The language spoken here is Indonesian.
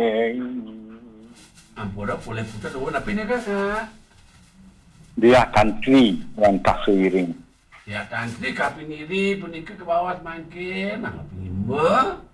Ampura boleh putar dulu tapi ini kakak. Dia country yang tak seiring. Ya country kapiniri punika ke bawah makin. Nah, pinimba.